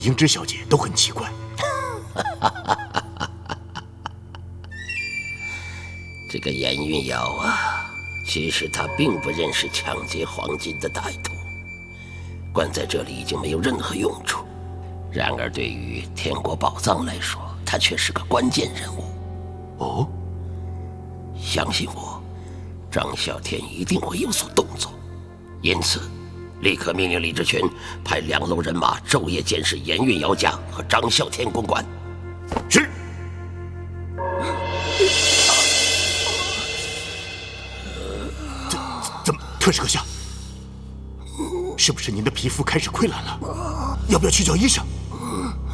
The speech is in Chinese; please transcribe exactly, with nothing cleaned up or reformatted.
英芝小姐都很奇怪。 这个严运瑶啊，其实他并不认识抢劫黄金的歹徒，关在这里已经没有任何用处。然而对于天国宝藏来说，他却是个关键人物。 哦， 相信我，张啸天一定会有所动作，因此立刻命令李志群派两路人马昼夜监视严运瑶家和张啸天公馆。 是。怎怎么，特使阁下，是不是您的皮肤开始溃烂了？要不要去叫医生？